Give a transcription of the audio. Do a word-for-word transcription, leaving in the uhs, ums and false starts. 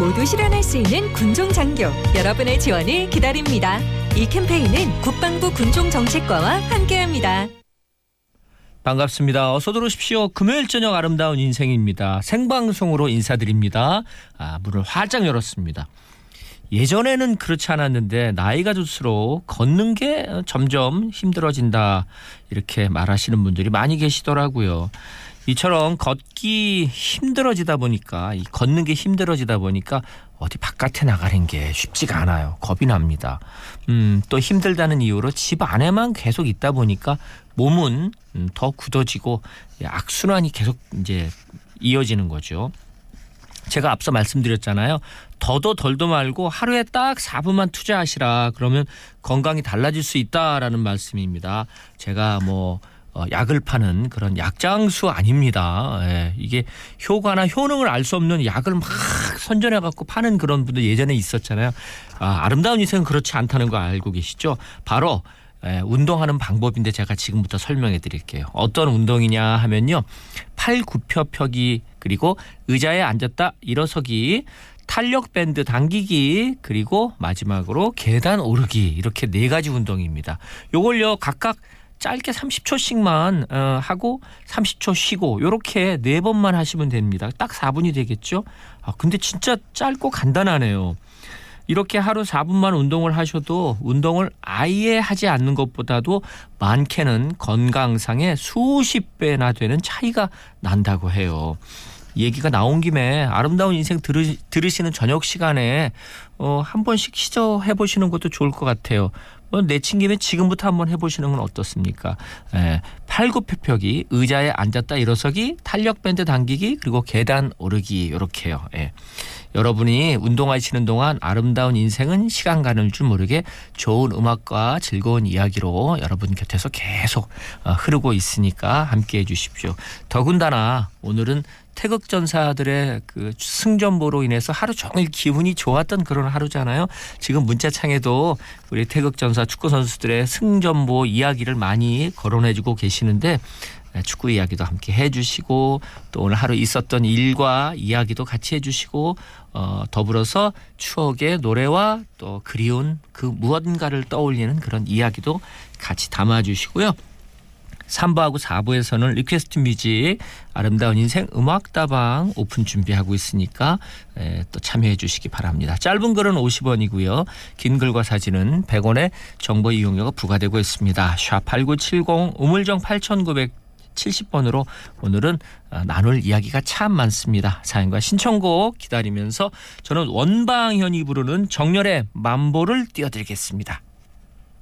모두 실현할 수 있는 군종장교, 여러분의 지원을 기다립니다. 이 캠페인은 국방부 군종정책과와 함께합니다. 반갑습니다. 어서 들어오십시오. 금요일 저녁 아름다운 인생입니다. 생방송으로 인사드립니다. 아, 문을 활짝 열었습니다. 예전에는 그렇지 않았는데 나이가 들수록 걷는 게 점점 힘들어진다, 이렇게 말하시는 분들이 많이 계시더라고요. 이처럼 걷기 힘들어지다 보니까, 이 걷는 게 힘들어지다 보니까 어디 바깥에 나가는 게 쉽지가 않아요. 겁이 납니다. 음, 또 힘들다는 이유로 집 안에만 계속 있다 보니까 몸은 더 굳어지고 악순환이 계속 이제 이어지는 거죠. 제가 앞서 말씀드렸잖아요. 더도 덜도 말고 하루에 딱 사 분만 투자하시라. 그러면 건강이 달라질 수 있다라는 말씀입니다. 제가 뭐 어, 약을 파는 그런 약장수 아닙니다. 예, 이게 효과나 효능을 알 수 없는 약을 막 선전해 갖고 파는 그런 분들 예전에 있었잖아요. 아, 아름다운 인생은 그렇지 않다는 거 알고 계시죠? 바로 예, 운동하는 방법인데 제가 지금부터 설명해 드릴게요. 어떤 운동이냐 하면요, 팔 굽혀 펴기, 그리고 의자에 앉았다 일어서기, 탄력 밴드 당기기, 그리고 마지막으로 계단 오르기, 이렇게 네 가지 운동입니다. 요걸요 각각 짧게 삼십 초씩만 어, 하고 삼십 초 쉬고, 요렇게 네 번만 하시면 됩니다. 딱 사 분이 되겠죠? 아, 근데 진짜 짧고 간단하네요. 이렇게 하루 사 분만 운동을 하셔도 운동을 아예 하지 않는 것보다도 많게는 건강상의 수십 배나 되는 차이가 난다고 해요. 얘기가 나온 김에 아름다운 인생 들으, 들으시는 저녁 시간에 어, 한 번씩 시도해 보시는 것도 좋을 것 같아요. 뭐 내친 김에 지금부터 한번 해보시는 건 어떻습니까? 예, 팔굽혀펴기, 의자에 앉았다 일어서기, 탄력밴드 당기기, 그리고 계단 오르기, 이렇게요. 예. 여러분이 운동하시는 동안 아름다운 인생은 시간 가는 줄 모르게 좋은 음악과 즐거운 이야기로 여러분 곁에서 계속 흐르고 있으니까 함께해 주십시오. 더군다나 오늘은 태극전사들의 그 승전보로 인해서 하루 종일 기분이 좋았던 그런 하루잖아요. 지금 문자창에도 우리 태극전사 축구 선수들의 승전보 이야기를 많이 거론해주고 계시는데, 축구 이야기도 함께 해주시고 또 오늘 하루 있었던 일과 이야기도 같이 해주시고 어, 더불어서 추억의 노래와 또 그리운 그 무언가를 떠올리는 그런 이야기도 같이 담아주시고요. 삼 부하고 사 부에서는 리퀘스트 뮤직 아름다운 인생 음악다방 오픈 준비하고 있으니까 에, 또 참여해 주시기 바랍니다. 짧은 글은 오십 원이고요. 긴 글과 사진은 백 원의 정보 이용료가 부과되고 있습니다. 샵 팔구칠공 우물정 팔구칠공 번으로 오늘은 나눌 이야기가 참 많습니다. 사연과 신청곡 기다리면서 저는 원방현이 부르는 정열의 만보를 띄워드리겠습니다.